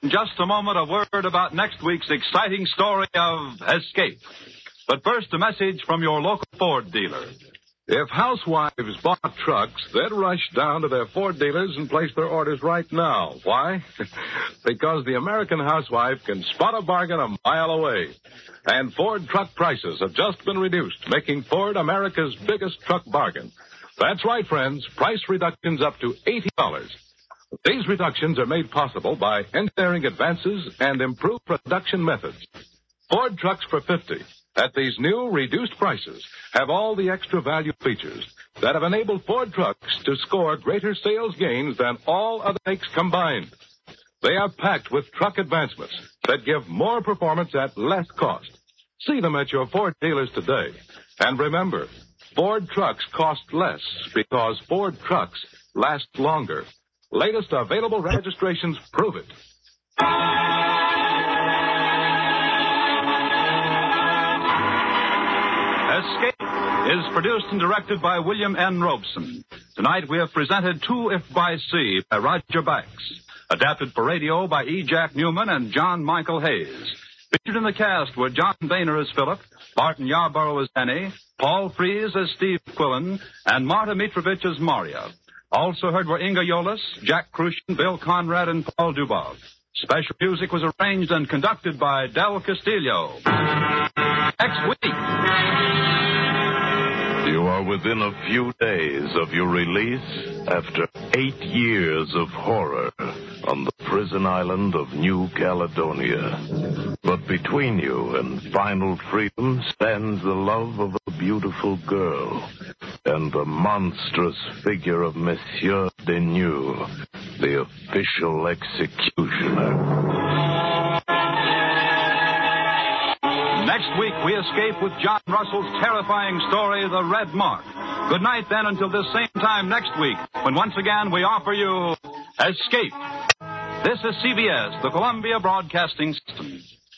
just a moment, a word about next week's exciting story of Escape. But first, a message from your local Ford dealer. If housewives bought trucks, they'd rush down to their Ford dealers and place their orders right now. Why? Because the American housewife can spot a bargain a mile away. And Ford truck prices have just been reduced, making Ford America's biggest truck bargain. That's right, friends. Price reductions up to $80. These reductions are made possible by engineering advances and improved production methods. Ford trucks for $50 at these new reduced prices have all the extra value features that have enabled Ford trucks to score greater sales gains than all other makes combined. They are packed with truck advancements that give more performance at less cost. See them at your Ford dealers today. And remember, Ford trucks cost less because Ford trucks last longer. Latest available registrations prove it. Escape is produced and directed by William N. Robeson. Tonight we have presented Two If by Sea by Roger Banks. Adapted for radio by E. Jack Newman and John Michael Hayes. Featured in the cast were John Boehner as Philip, Barton Yarborough as Penny, Paul Frees as Steve Quillen, and Marta Mitrovich as Maria. Also heard were Inga Yolis, Jack Crucian, Bill Conrad, and Paul Dubov. Special music was arranged and conducted by Del Castillo. Next week. You are within a few days of your release after 8 years of horror on the prison island of New Caledonia. But between you and final freedom stands the love of a beautiful girl and the monstrous figure of Monsieur Deneux, the official executioner. Next week, we escape with John Russell's terrifying story, The Red Mark. Good night, then, until this same time next week, when once again we offer you Escape. This is CBS, the Columbia Broadcasting System.